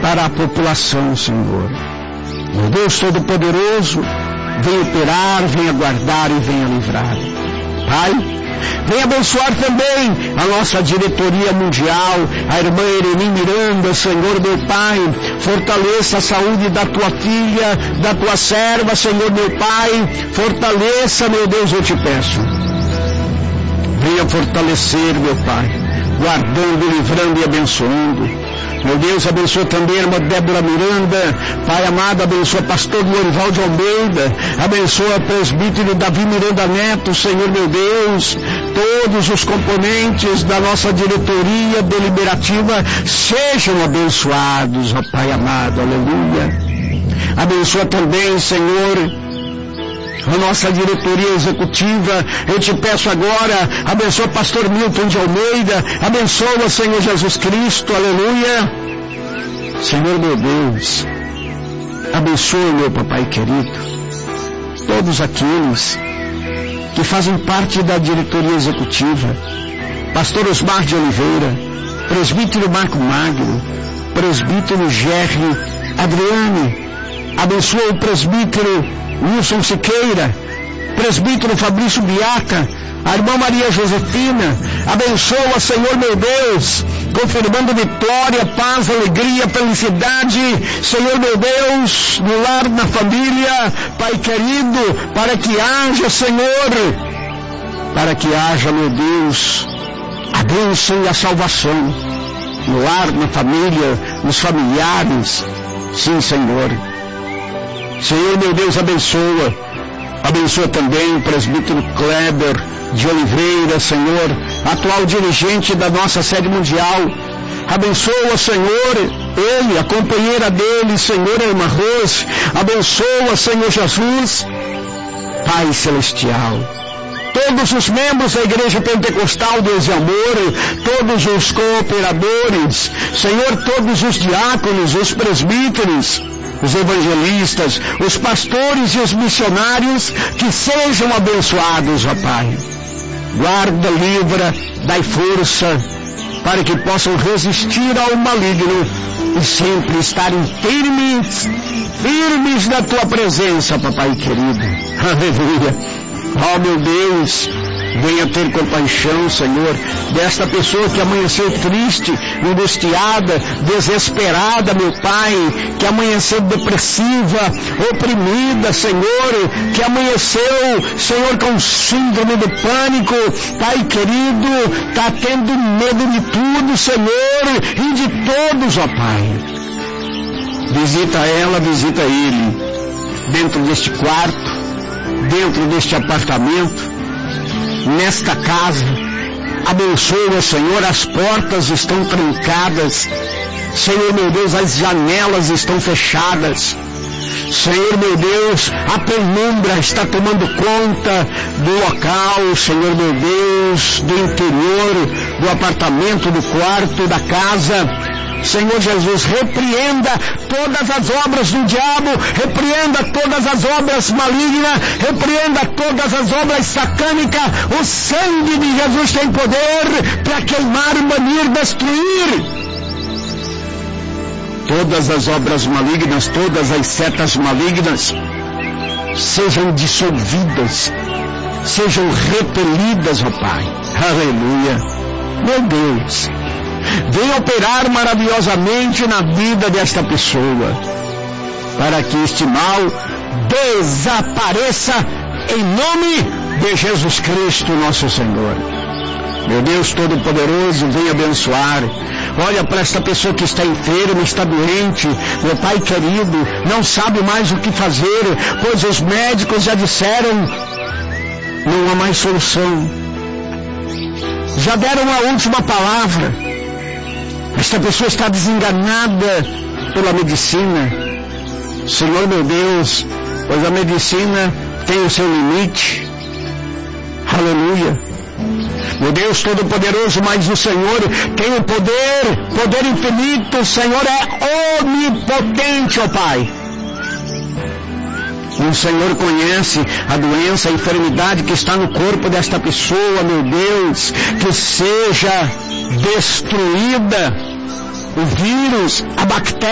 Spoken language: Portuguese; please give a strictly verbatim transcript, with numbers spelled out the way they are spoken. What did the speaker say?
para a população, Senhor. Meu Deus Todo-Poderoso, venha operar, venha guardar e venha livrar. Pai, venha abençoar também a nossa diretoria mundial, a irmã Ereni Miranda, Senhor meu Pai, fortaleça a saúde da tua filha, da tua serva, Senhor meu Pai, fortaleça, meu Deus, eu te peço. Venha fortalecer, meu Pai, guardando, livrando e abençoando. Meu Deus, abençoa também a irmã Débora Miranda. Pai amado, abençoa pastor Lorival de Almeida. Abençoa o presbítero Davi Miranda Neto, Senhor meu Deus. Todos os componentes da nossa diretoria deliberativa sejam abençoados, ó Pai amado, aleluia. Abençoa também, Senhor, a nossa diretoria executiva. Eu te peço agora, abençoa pastor Milton de Almeida, abençoa, Senhor Jesus Cristo, aleluia. Senhor meu Deus, abençoa, meu papai querido, todos aqueles que fazem parte da diretoria executiva, pastor Osmar de Oliveira, presbítero Marco Magno, presbítero Gerry Adriane, abençoa o presbítero Wilson Siqueira, presbítero Fabrício Biaca, a irmã Maria Josefina, abençoa, Senhor meu Deus, confirmando vitória, paz, alegria, felicidade, Senhor meu Deus, no lar, na família, Pai querido, para que haja, Senhor, para que haja, meu Deus, a bênção e a salvação, no lar, na família, nos familiares, sim, Senhor. Senhor meu Deus, abençoa, abençoa também o presbítero Kleber de Oliveira, Senhor, atual dirigente da nossa sede mundial. Abençoa, Senhor, ele, a companheira dele, Senhor, a irmã Rose. Abençoa, Senhor Jesus, Pai Celestial. Todos os membros da Igreja Pentecostal Deus e Amor, todos os cooperadores, Senhor, todos os diáconos, os presbíteros, os evangelistas, os pastores e os missionários, que sejam abençoados, ó Pai. Guarda, livra, dai força, para que possam resistir ao maligno e sempre estarem firmes, firmes na tua presença, papai querido. Aleluia. Ó meu Deus, venha ter compaixão, Senhor, desta pessoa que amanheceu triste, angustiada, desesperada, meu Pai, que amanheceu depressiva, oprimida, Senhor, que amanheceu, Senhor, com síndrome do pânico, Pai querido, está tendo medo de tudo, Senhor, e de todos, ó Pai. Visita ela, visita ele, dentro deste quarto, dentro deste apartamento, nesta casa. Abençoa, Senhor, as portas estão trancadas, Senhor meu Deus, as janelas estão fechadas, Senhor meu Deus, a penumbra está tomando conta do local, Senhor meu Deus, do interior, do apartamento, do quarto, da casa. Senhor Jesus, repreenda todas as obras do diabo, repreenda todas as obras malignas, repreenda todas as obras satânicas. O sangue de Jesus tem poder para queimar, banir, destruir todas as obras malignas, todas as setas malignas sejam dissolvidas, sejam repelidas, ó Pai. Aleluia. Meu Deus, venha operar maravilhosamente na vida desta pessoa, para que este mal desapareça em nome de Jesus Cristo, nosso Senhor. Meu Deus Todo-Poderoso, venha abençoar. Olha para esta pessoa que está enferma, está doente, meu Pai querido, não sabe mais o que fazer, pois os médicos já disseram, não há mais solução. Já deram a última palavra. Esta pessoa está desenganada pela medicina. Senhor meu Deus, pois a medicina tem o seu limite. Aleluia. Meu Deus Todo-Poderoso, mas o Senhor tem o poder, poder infinito. O Senhor é onipotente, ó Pai. E o Senhor conhece a doença, a enfermidade que está no corpo desta pessoa, meu Deus, que seja destruída o vírus, a bactéria.